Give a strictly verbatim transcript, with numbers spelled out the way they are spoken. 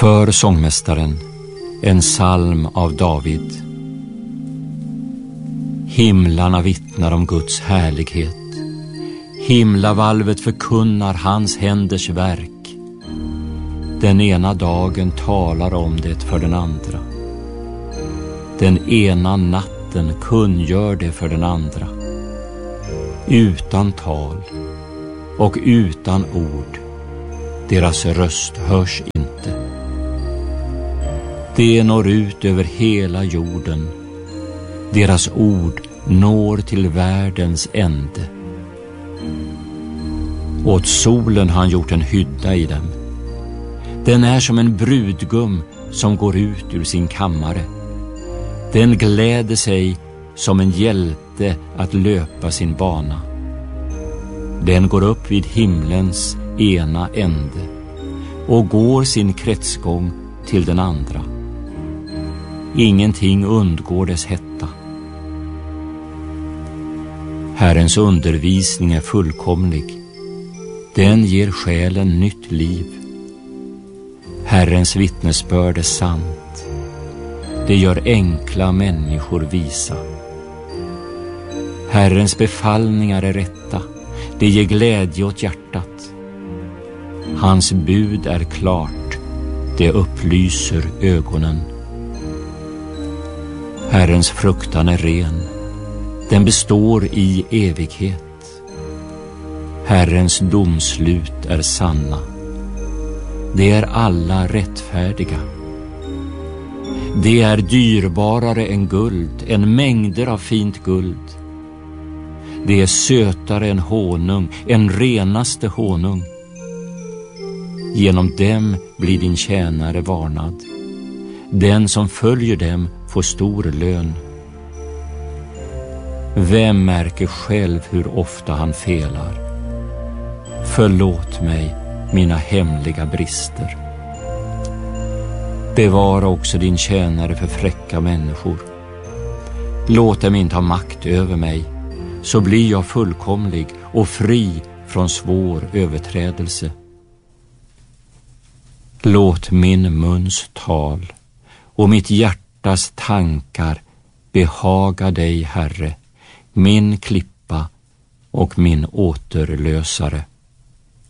För sångmästaren, en psalm av David. Himlarna vittnar om Guds härlighet. Himlavalvet förkunnar hans händers verk. Den ena dagen talar om det för den andra. Den ena natten kungör det för den andra. Utan tal och utan ord, deras röst hörs inte. Det når ut över hela jorden. Deras ord når till världens ände. Åt solen har han gjort en hydda i dem. Den är som en brudgum som går ut ur sin kammare. Den gläder sig som en hjälte att löpa sin bana. Den går upp vid himlens ena ände och går sin kretsgång till den andra. Ingenting undgår dess hetta. Herrens undervisning är fullkomlig. Den ger själen nytt liv. Herrens vittnesbörd är sant. Det gör enkla människor visa. Herrens befallningar är rätta. Det ger glädje åt hjärtat. Hans bud är klart. Det upplyser ögonen. Herrens fruktan är ren. Den består i evighet. Herrens domslut är sanna. Det är alla rättfärdiga. Det är dyrbarare än guld, än mängder av fint guld. Det är sötare än honung, än renaste honung. Genom dem blir din tjänare varnad. Den som följer dem får stor lön. Vem märker själv hur ofta han felar? Förlåt mig mina hemliga brister. Bevara också din tjänare för fräcka människor. Låt dem inte ha makt över mig, så blir jag fullkomlig och fri från svår överträdelse. Låt min muns tal och mitt hjärtas tankar behaga dig, Herre, min klippa och min återlösare.